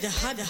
The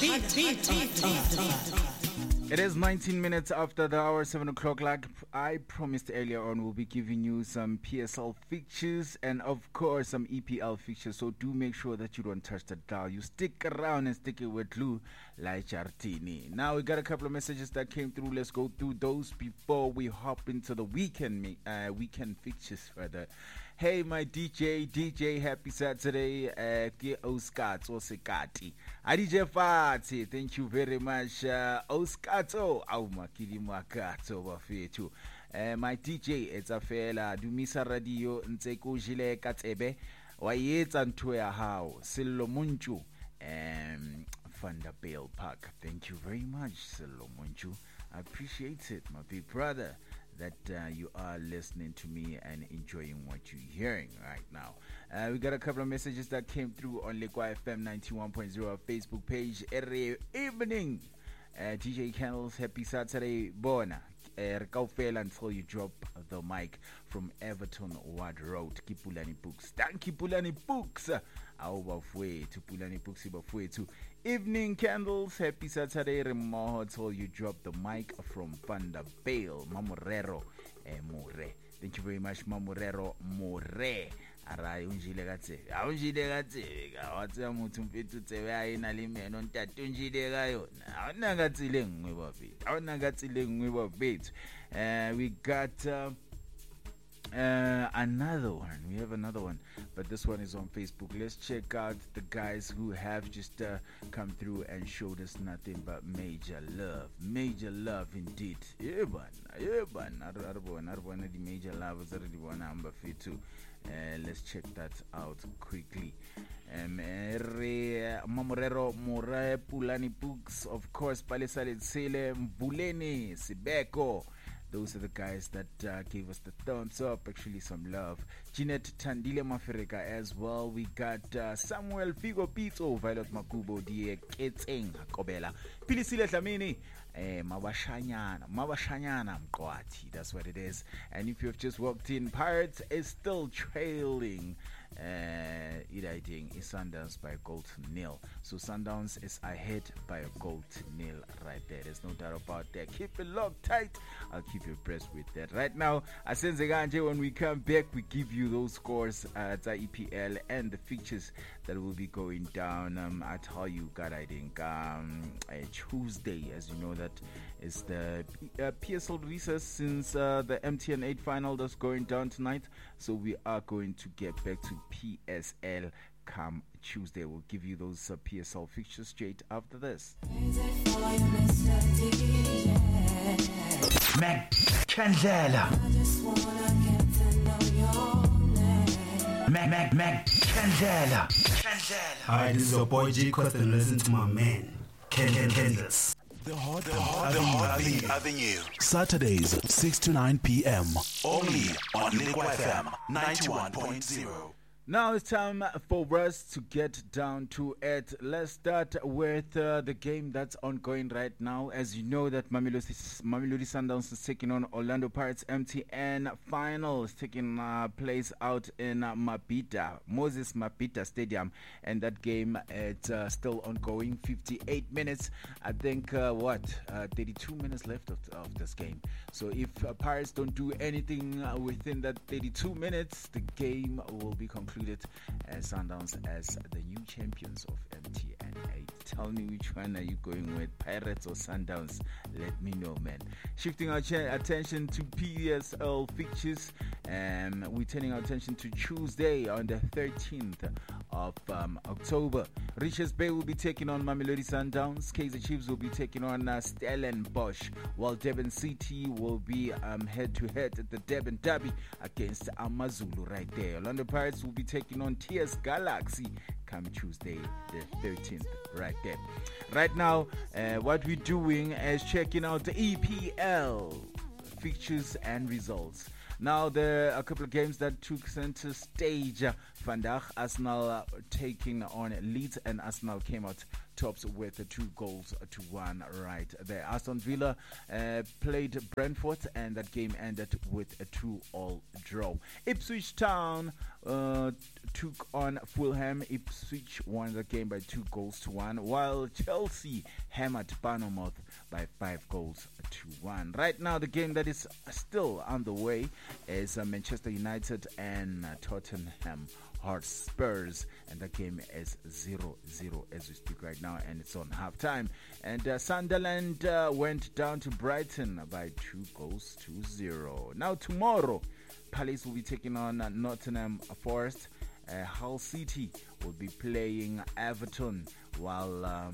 heartbeat. It is 19 minutes after the hour, 7 o'clock. Like I promised earlier on, we'll be giving you some PSL fixtures and, of course, some EPL fixtures. So do make sure that you don't touch that dial. You stick around and stick it with Lou like Chartini. Now, we got a couple of messages that came through. Let's go through those before we hop into the weekend fixtures further. Hey, my DJ, happy Saturday. Oskato Sekati. DJ Fati, thank you very much. Oskato, makili makato bafethu. My DJ, it's a fela. Dumisa radio, nteko jile katebe. Wayetsa ntho ya hao. Sello Munchu. Vanderbilt Park. Thank you very much, Sello Munchu. I appreciate it, my big brother, that you are listening to me and enjoying what you're hearing right now. We got a couple of messages that came through on Lekwa FM 91.0 Facebook page. Every evening, DJ Candles, happy Saturday, Bona. Rekaufela until you drop the mic from Everton Ward Road. Kipulani Books. Thank you, Pulani Books. Awafwe to Pulani Books, to Evening Candles. Happy Saturday, Remoho, until you drop the mic from Vanderbilt. Mamorero More. Thank you very much, Mamorero More. Arai unjile gatsebe awatsa muthu mfethu tsebe ayina le meno ntatu unjile gayo awona gatsile ngwe bafethu. We got another one. We have another one, but this one is on Facebook. Let's check out the guys who have just come through and showed us nothing but major love indeed. Arbona the major love is already one number fit too. Let's check that out quickly. Mamorero More Pulani Books, of course, Palesale Sele Mbuleni Sibeko. Those are the guys that gave us the thumbs up, actually some love. Jeanette Tandile Mafereka as well. We got Samuel Figo Pito, Violet Makubo, Die Ketseng Kobela, Pilisile Tlamini, Mabashanyana Mkwati. That's what it is. And if you have just walked in, Pirates is still trailing. Is Sundowns by a goal to nil. So Sundowns is ahead by a goal to nil right there. There's no doubt about that. Keep it locked tight. I'll keep you abreast with that. Right now, when we come back, we give you those scores at EPL and the fixtures that will be going down. I tell you, God, I think Tuesday, as you know, that is the PSL recess since the MTN 8 final that's going down tonight. So we are going to get back to PSL come Tuesday. We'll give you those PSL fixtures straight after this. Mac Candela. Mac Candela. Hi, this is your boy J Quest and listen to my man Ken Kendless. The Hot Avenue. Saturdays, 6 to 9 p.m. Only on Lekwa FM 91.0. Now it's time for us to get down to it. Let's start with the game that's ongoing right now. As you know, that Mamelodi Sundowns is taking on Orlando Pirates. MTN final is taking place out in Moses Mabhida Stadium, and that game it's still ongoing. 58 minutes. I think 32 minutes left of this game. So if Pirates don't do anything within that 32 minutes, the game will be concluded as Sundowns as the new champions of MTN 8. Tell me, which one are you going with, Pirates or Sundowns? Let me know, man. Shifting our attention to PSL fixtures, we're turning our attention to Tuesday on the 13th of October. Richards Bay will be taking on Mamelodi Sundowns. Kaizer Chiefs will be taking on Stellenbosch, while Durban City will be head-to-head at the Durban Derby against Amazulu right there. Orlando Pirates will be taking on TS Galaxy come Tuesday the 13th right there. Right now, what we're doing is checking out the EPL fixtures and results. Now, there are a couple of games that took center stage Vandaag, Arsenal taking on Leeds, and Arsenal came out tops with 2-1 right there. Aston Villa played Brentford, and that game ended with a 2-2 draw. Ipswich Town took on Fulham. Ipswich won the game by 2-1, while Chelsea hammered Bournemouth by 5-1. Right now, the game that is still on the way is Manchester United and Tottenham Hotspurs, and the game is 0-0 as we speak right now, and it's on halftime. And Sunderland went down to Brighton by 2-0. Now tomorrow, Palace will be taking on Nottingham Forest. Hull City will be playing Everton, while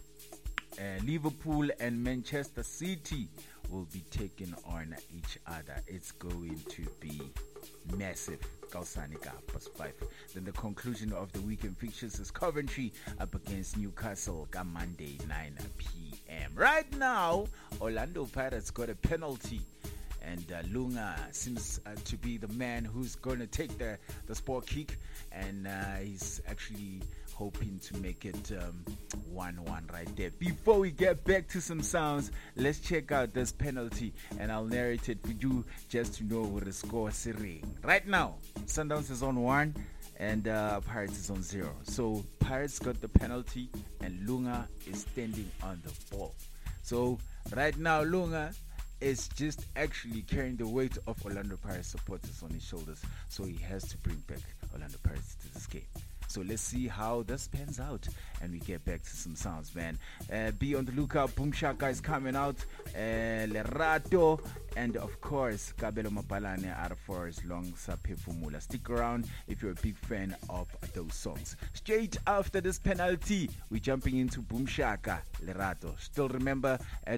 Liverpool and Manchester City will be taking on each other. It's going to be massive. Kausanika +5. Then the conclusion of the weekend fixtures is Coventry up against Newcastle on Monday 9 p.m. Right now, Orlando Pirates got a penalty, and Lunga seems to be the man who's going to take the sport kick, and he's actually hoping to make it 1-1 right there. Before we get back to some sounds, let's check out this penalty, and I'll narrate it for you just to know what the score is saying. Right now, Sundowns is on 1 and Pirates is on 0. So Pirates got the penalty and Lunga is standing on the ball. So right now, Lunga is just actually carrying the weight of Orlando Pirates supporters on his shoulders. So he has to bring back Orlando Pirates to this game. So let's see how this pans out, and we get back to some sounds, man. Be on the lookout. Boom Shaka is coming out. Lerato, and of course, Kabelo Mapalane out for as long as Pefumula. Stick around if you're a big fan of those songs. Straight after this penalty, we're jumping into Boom Shaka, Lerato. Still remember at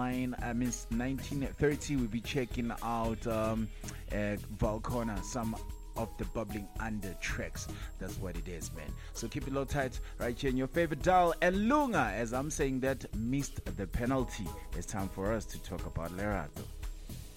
19:30, we'll be checking out Valcona, some of the bubbling under tracks. That's what it is, man. So keep it low tight right here in your favorite dial. And Lunga, as I'm saying that, missed the penalty. It's time for us to talk about Lerato.